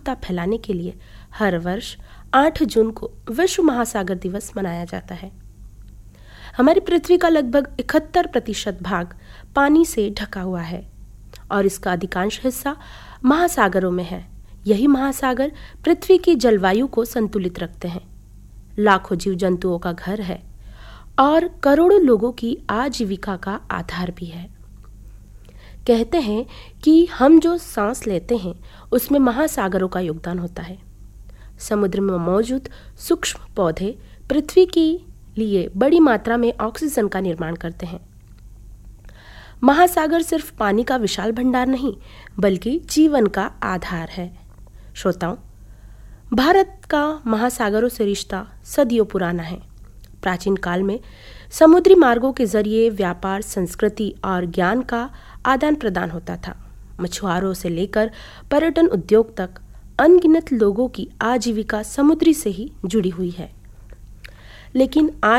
जागरूकता फैलाने के लिए हर वर्ष 8 जून को विश्व महासागर दिवस मनाया जाता है। हमारी पृथ्वी का लगभग 71% भाग पानी से ढका हुआ है और इसका अधिकांश हिस्सा महासागरों में है। यही महासागर पृथ्वी की जलवायु को संतुलित रखते हैं, लाखों जीव जंतुओं का घर है और करोड़ों लोगों की आजीविका का आधार भी है। कहते हैं कि हम जो सांस लेते हैं उसमें महासागरों का योगदान होता है। समुद्र में मौजूद सूक्ष्म पौधे पृथ्वी के लिए बड़ी मात्रा में ऑक्सीजन का निर्माण करते हैं। महासागर सिर्फ पानी का विशाल भंडार नहीं बल्कि जीवन का आधार है। श्रोताओं, भारत का महासागरों से रिश्ता सदियों पुराना है। प्राचीन काल में समुद्री मार्गों के जरिए व्यापार, संस्कृति और ज्ञान का आदान प्रदान होता था। मछुआरों से लेकर पर्यटन उद्योग तक अनगिनत लोगों की आजीविका समुद्री से ही जुड़ी हुई है। लेकिन आज